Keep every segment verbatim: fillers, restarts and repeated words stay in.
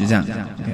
就这样。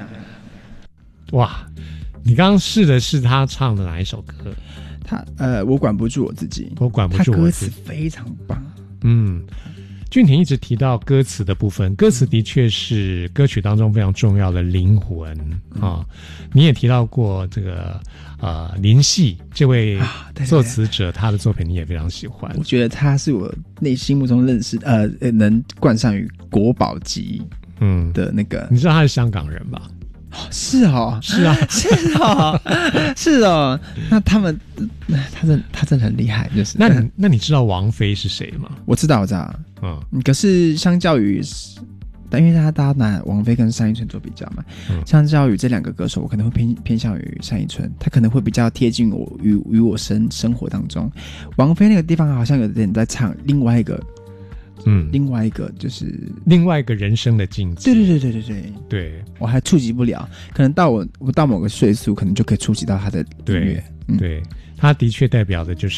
哇，你刚刚试的是他唱的哪一首歌？ 他呃，我管不住我自己， 我管不住我自己， 他歌词非常棒。 嗯，俊廷一直提到歌词的部分，歌词的确是歌曲当中非常重要的灵魂啊、哦。你也提到过这个呃林夕这位作词者，啊、对对对他的作品你也非常喜欢。 我觉得他是我内心目中认识呃能冠上于国宝级嗯的那个、嗯。 你知道他是香港人吧？ 是哦， 是啊， 是哦，是哦。那他们，他真他真的很厉害，就是。 那你那你知道王菲是谁吗？ 我知道，我知道。嗯，可是相较于，因为他大家拿王菲跟单依纯做比较嘛，嗯、相较于这两个歌手，我可能会偏偏向于单依纯，他可能会比较贴近我与与我生生活当中。王菲那个地方好像有点在唱另外一个。嗯，另外一个就是另外一个人生的境界。 对对对对对对对， 我还触及不了，可能到我我到某个岁数，可能就可以触及到他的音乐。 对，对，他的确代表的就是，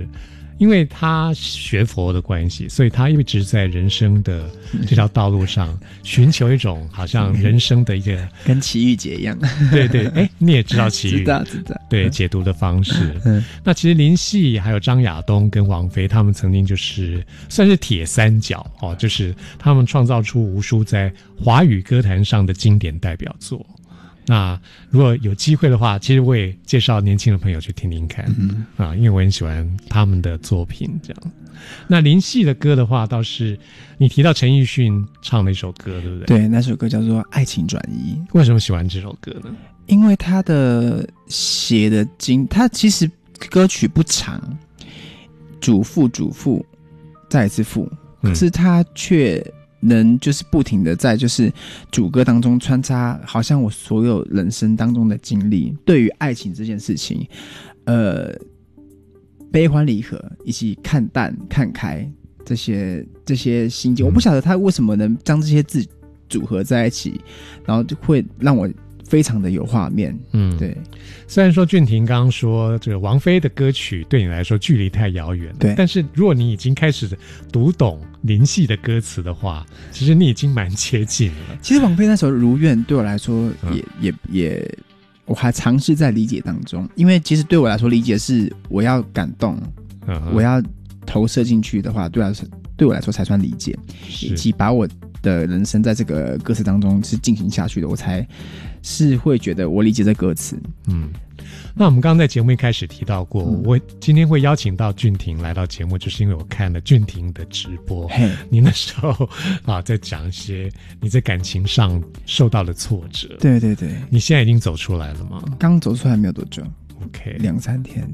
因为他学佛的关系，所以他一直在人生的这条道路上寻求一种好像人生的一个跟奇遇姐一样。 对对，哎，你也知道奇遇， 知道知道。 对，解读的方式。嗯，那其实林夕还有张亚东跟王菲，他们曾经就是算是铁三角哦，就是他们创造出无数在华语歌坛上的经典代表作。那如果有机会的话，其实我也介绍年轻的朋友去听听看、嗯、啊，因为我很喜欢他们的作品这样。那林夕的歌的话，倒是你提到陈奕迅唱的一首歌，对不对？ 对，那首歌叫做《爱情转移》。 为什么喜欢这首歌呢？ 因为他的写的经，他其实歌曲不长，主副主副再一次副，可是他却能就是不停的在就是主歌当中穿插，好像我所有人生当中的经历，对于爱情这件事情，呃，悲欢离合以及看淡看开这些这些心境、嗯，我不晓得他为什么能将这些字组合在一起，然后就会让我非常的有画面。嗯，对。 虽然说俊廷刚刚说这个王菲的歌曲对你来说距离太遥远， 对， 但是如果你已经开始读懂林夕的歌词的话，其实你已经蛮接近了。 其实王菲那首《如愿》对我来说也、嗯、也也，我还尝试在理解当中，因为其实对我来说理解是我要感动，嗯、我要投射进去的话，对我来说对我来说才算理解，以及把我的人生在这个歌词当中是进行下去的，我才是会觉得我理解这歌词。嗯， 那我们刚刚在节目一开始提到过、嗯、我今天会邀请到俊廷来到节目，就是因为我看了俊廷的直播，你那时候啊在讲一些你在感情上受到的挫折。 对对对， 你现在已经走出来了吗？ 刚走出来没有多久。 OK， 两三天